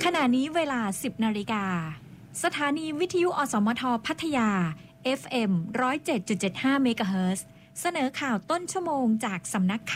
ขณะนี้เวลา 10 นาฬิกาสถานีวิทยุอสมทพัทยา FM 107.75 เมกะเฮิรตซ์เสนอข่าวต้นชั่วโมงจากสำนักข่าว